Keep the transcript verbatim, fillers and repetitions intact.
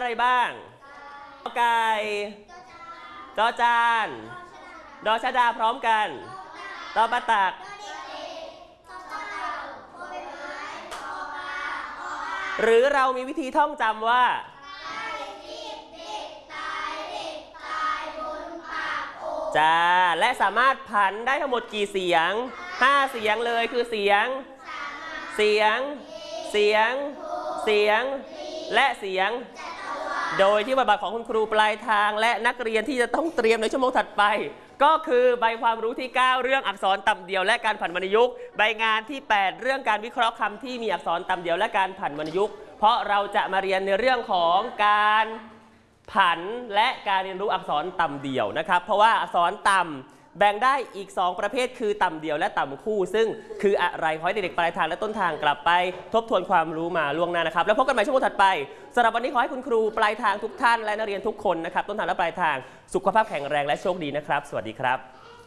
อะไรบ้างกอไก่จอจานดอชดาพร้อมกันตอปตักหรือเรามีวิธีท่องจำว่าจ้าและสามารถผันได้ทั้งหมดกี่เสียงห้าเสียงเลยคือเสียงเสียงเสียงเสียงและเสียงโดยที่บทบาทของคุณครูปลายทางและนักเรียนที่จะต้องเตรียมในชั่วโมงถัดไปก็คือใบความรู้ที่เก้าเรื่องอักษรต่ำเดี่ยวและการผันวรรณยุกต์ใบงานที่แปดเรื่องการวิเคราะห์คำที่มีอักษรต่ำเดี่ยวและการผันวรรณยุกต์เพราะเราจะมาเรียนในเรื่องของการผันและการเรียนรู้อักษรต่ำเดี่ยวนะครับเพราะว่าอักษรต่ำแบ่งได้อีกสองประเภทคือต่ำเดี่ยวและต่ำคู่ซึ่งคืออะไรขอให้เด็กๆปลายทางและต้นทางกลับไปทบทวนความรู้มาล่วงหน้านะครับแล้วพบกันใหม่ชั่วโมงถัดไปสำหรับวันนี้ขอให้คุณครูปลายทางทุกท่านและนักเรียนทุกคนนะครับต้นทางและปลายทางสุขภาพแข็งแรงและโชคดีนะครับสวัสดีครับ